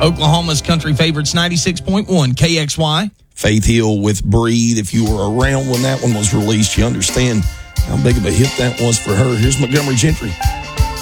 Oklahoma's country favorites, 96.1 KXY. Faith Hill with Breathe. If you were around when that one was released, you understand how big of a hit that was for her. Here's Montgomery Gentry.